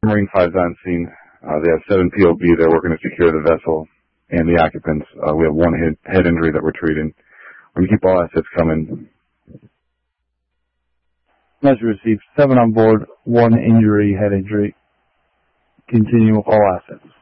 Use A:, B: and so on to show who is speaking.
A: Marine 5's on scene. They have 7 POB. They're working to secure the vessel and the occupants. We have 1 head injury that we're treating. We're going to keep all assets coming.
B: Measure received. 7 on board, 1 injury, head injury. Continue with all assets.